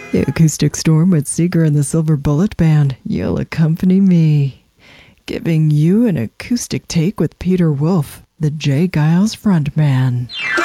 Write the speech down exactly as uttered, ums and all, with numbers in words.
The Acoustic Storm with Seeger and the Silver Bullet Band. You'll accompany me. Giving you an acoustic take with Peter Wolf, the J. Giles frontman.